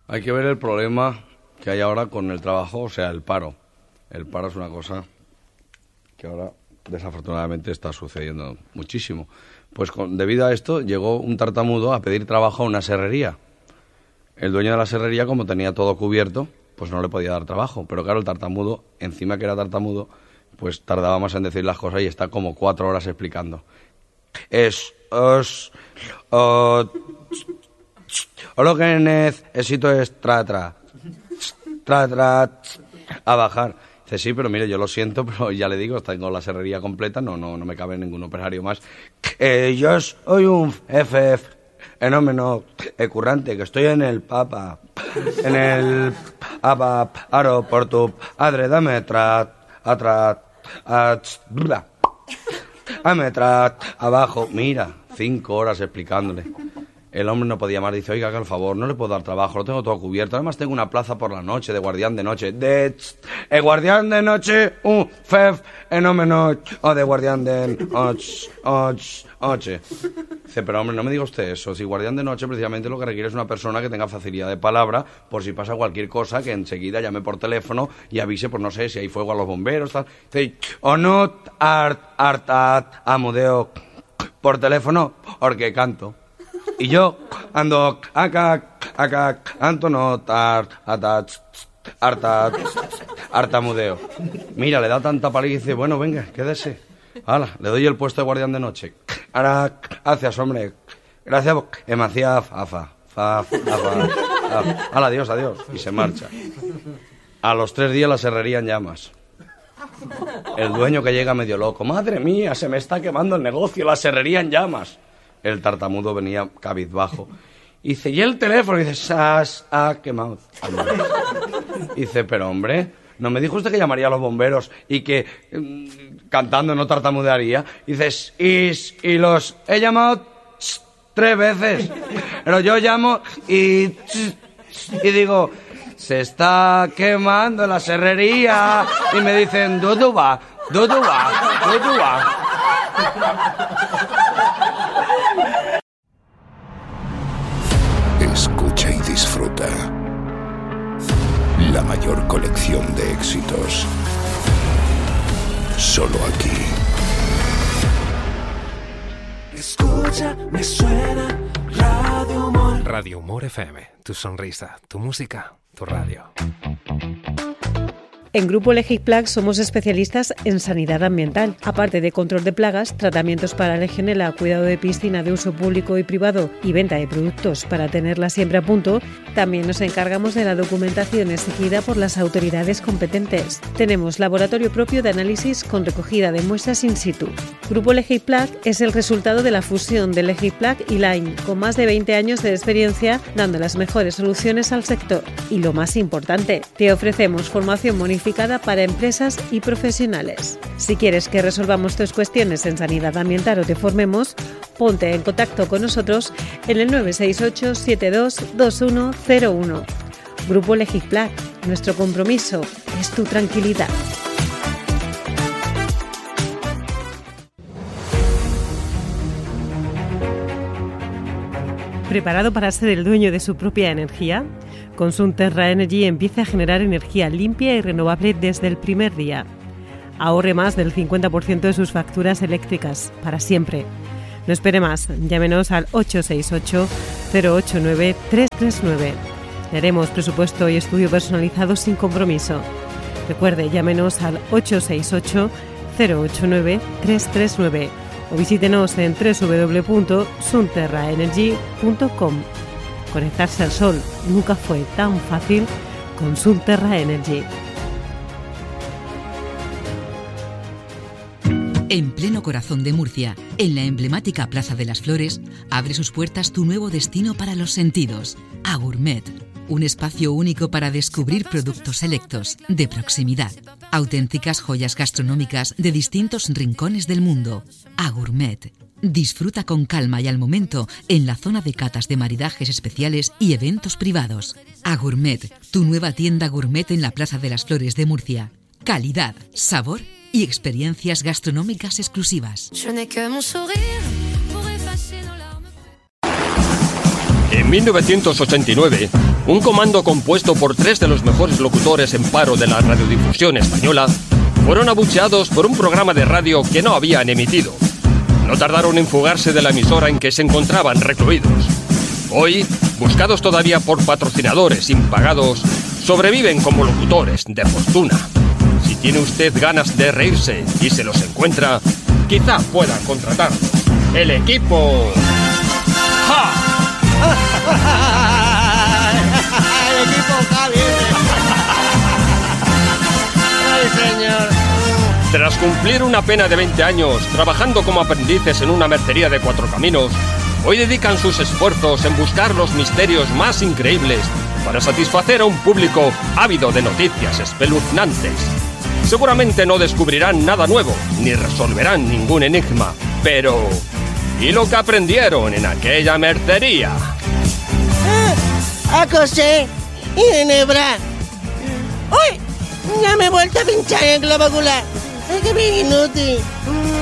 Hay que ver el problema que hay ahora con el trabajo, o sea, el paro. El paro es una cosa que ahora desafortunadamente está sucediendo muchísimo. Pues debido a esto llegó un tartamudo a pedir trabajo a una serrería. El dueño de la serrería, como tenía todo cubierto, pues no le podía dar trabajo. Pero claro, el tartamudo, encima que era tartamudo, pues tardaba más en decir las cosas y está como 4 horas explicando. Lo que necesito es tra, a bajar. Dice, sí, pero mire, yo lo siento, pero ya le digo, tengo la serrería completa, no me cabe ningún operario más. Yo soy un fenómeno currante, que estoy en el Papa, en el aeropuerto, adre, dame abajo, mira, 5 horas explicándole. El hombre no podía más, dice, oiga, que al favor, no le puedo dar trabajo, lo tengo todo cubierto, además tengo una plaza por la noche, de guardián de noche, el guardián de noche, un fenómeno, o de guardián de noche. Dice, pero hombre, no me diga usted eso, si guardián de noche precisamente lo que requiere es una persona que tenga facilidad de palabra, por si pasa cualquier cosa, que enseguida llame por teléfono y avise, pues no sé, si hay fuego a los bomberos, tal. Dice, o no amudeo por teléfono, porque canto. Y yo ando acá, Antono, hartamudeo. Mira, le da tanta paliza y dice, bueno, venga, quédese. Hala, le doy el puesto de guardián de noche. Ahora, gracias, hombre. Gracias, Emacía, Hala, adiós. Y se marcha. A los 3 días la serrería en llamas. El dueño que llega medio loco. Madre mía, se me está quemando el negocio, la serrería en llamas. El tartamudo venía cabizbajo. Y dice, ¿y el teléfono? Y dice, quemado. Y dice, pero hombre, ¿no me dijo usted que llamaría a los bomberos y que cantando no tartamudearía? Y dices, y los he llamado 3 veces. Pero yo llamo y digo, se está quemando la serrería. Y me dicen, duduba. Escucha y disfruta. La mayor colección de éxitos. Solo aquí. Escucha, me suena Radio Humor. Radio Humor FM. Tu sonrisa, tu música, tu radio. En Grupo Legiplag somos especialistas en sanidad ambiental. Aparte de control de plagas, tratamientos para legionela, cuidado de piscina de uso público y privado y venta de productos para tenerla siempre a punto, también nos encargamos de la documentación exigida por las autoridades competentes. Tenemos laboratorio propio de análisis con recogida de muestras in situ. Grupo Legiplag es el resultado de la fusión de Legiplag y Line, con más de 20 años de experiencia dando las mejores soluciones al sector. Y lo más importante, te ofrecemos formación bonificada para empresas y profesionales. Si quieres que resolvamos tus cuestiones en sanidad ambiental o te formemos, ponte en contacto con nosotros en el 968 72 2101. Grupo Legiplag, nuestro compromiso es tu tranquilidad. ¿Preparado para ser el dueño de su propia energía? Con Sunterra Energy empieza a generar energía limpia y renovable desde el primer día. Ahorre más del 50% de sus facturas eléctricas, para siempre. No espere más, llámenos al 868-089-339. Le haremos presupuesto y estudio personalizado sin compromiso. Recuerde, llámenos al 868-089-339 o visítenos en www.sunterraenergy.com. Conectarse al sol nunca fue tan fácil con Sunterra Energy. En pleno corazón de Murcia, en la emblemática Plaza de las Flores, abre sus puertas tu nuevo destino para los sentidos, Agurmet. Un espacio único para descubrir productos selectos, de proximidad. Auténticas joyas gastronómicas de distintos rincones del mundo. Agurmet. Disfruta con calma y al momento en la zona de catas de maridajes especiales y eventos privados. Agurmet, tu nueva tienda gourmet en la Plaza de las Flores de Murcia. Calidad, sabor y experiencias gastronómicas exclusivas. En 1989, un comando compuesto por 3 de los mejores locutores en paro de la radiodifusión española fueron abucheados por un programa de radio que no habían emitido. No tardaron en fugarse de la emisora en que se encontraban recluidos. Hoy, buscados todavía por patrocinadores impagados, sobreviven como locutores de fortuna. Si tiene usted ganas de reírse y se los encuentra, quizá pueda contratarlos. El equipo... ¡Ja! El equipo Javi. Ay, señor. Tras cumplir una pena de 20 años trabajando como aprendices en una mercería de 4 Caminos, hoy dedican sus esfuerzos en buscar los misterios más increíbles para satisfacer a un público ávido de noticias espeluznantes. Seguramente no descubrirán nada nuevo, ni resolverán ningún enigma, pero... ¿y lo que aprendieron en aquella mercería? A coser y enhebrar. ¡Uy! Ya me he vuelto a pinchar el globo ocular. Es que bien inútil.